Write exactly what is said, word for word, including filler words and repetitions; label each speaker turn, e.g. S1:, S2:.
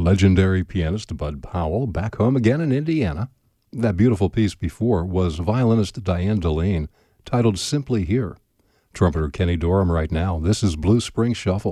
S1: legendary pianist Bud Powell, back home again in Indiana. That beautiful piece before was violinist Diane Delane, titled Simply Here. Trumpeter Kenny Dorham right now. This is Blue Spring Shuffle.